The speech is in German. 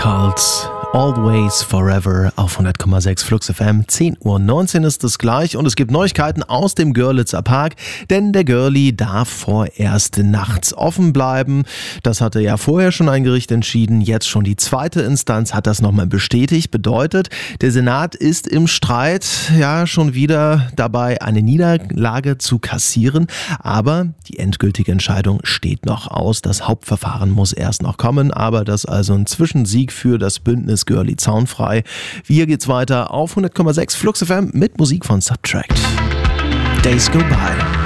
Cults, Always Forever auf 100,6 Flux FM. 10:19 Uhr ist es gleich und es gibt Neuigkeiten aus dem Görlitzer Park, denn der Girlie darf vorerst nachts offen bleiben. Das hatte ja vorher schon ein Gericht entschieden, jetzt schon die zweite Instanz hat das nochmal bestätigt. Bedeutet, der Senat ist im Streit, ja schon wieder dabei, eine Niederlage zu kassieren, aber die endgültige Entscheidung steht noch aus. Das Hauptverfahren muss erst noch kommen, aber das ist also ein Zwischensieg für das Bündnis Girlie zaunfrei. Hier geht's weiter auf 100,6 Flux FM mit Musik von Subtract. Days Go By.